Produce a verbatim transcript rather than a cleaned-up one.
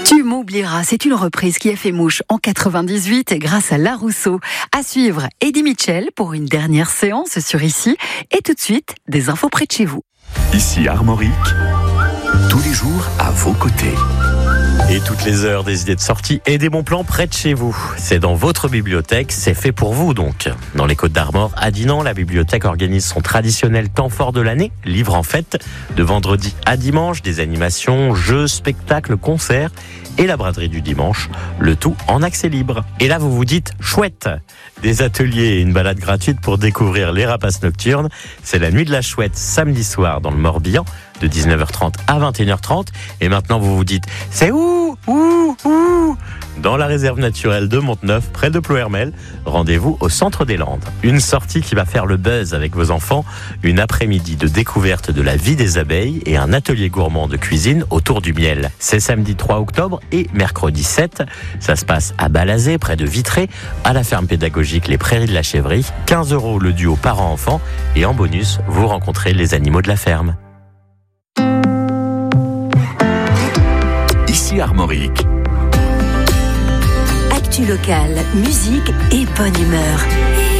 Tu m'oublieras, c'est une reprise qui a fait mouche en quatre-vingt-dix-huit grâce à La Rousseau. À suivre, Eddie Mitchell pour une dernière séance sur Ici. Et tout de suite, des infos près de chez vous. Ici Armorique, tous les jours à vos côtés. Et toutes les heures, des idées de sortie et des bons plans près de chez vous. C'est dans votre bibliothèque, c'est fait pour vous donc. Dans les Côtes d'Armor, à Dinan, la bibliothèque organise son traditionnel temps fort de l'année, livre en fête, de vendredi à dimanche, des animations, jeux, spectacles, concerts et la braderie du dimanche, le tout en accès libre. Et là, vous vous dites, chouette, des ateliers et une balade gratuite pour découvrir les rapaces nocturnes. C'est la nuit de la chouette, samedi soir dans le Morbihan, de dix-neuf heures trente à vingt et une heures trente. Et maintenant, vous vous dites, c'est où, où, où? Dans la réserve naturelle de Monteneuf, près de Ploërmel. Rendez-vous au centre des Landes. Une sortie qui va faire le buzz avec vos enfants, une après-midi de découverte de la vie des abeilles et un atelier gourmand de cuisine autour du miel. C'est samedi trois octobre et mercredi sept. Ça se passe à Balazé, près de Vitré, à la ferme pédagogique Les Prairies de la Chèvrerie. quinze euros le duo parents-enfants et en bonus, vous rencontrez les animaux de la ferme. Ici Armorique. Actu locale, musique et bonne humeur.